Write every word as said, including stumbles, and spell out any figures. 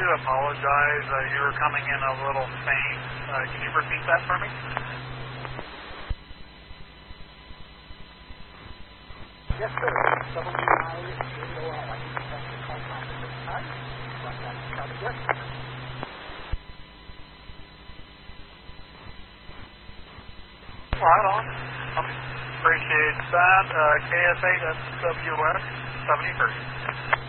do apologize. Uh, you were coming in a little faint. Uh, can you repeat that for me? Yes, sir. W I A O L. I think that's the call time at this time. But that's how it works. Right on. Okay. Appreciate that. Uh, K S eight S W S seventy-three.